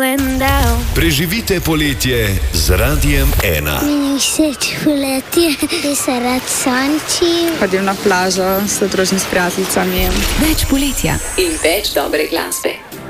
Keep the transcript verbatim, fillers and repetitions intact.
falling down. Preživite poletje z Radiem ena. Meni všeč poletje, ker se rad sončim. Hodim na plažo, se družim s prijateljicami. Več poletja in več dobre glasbe.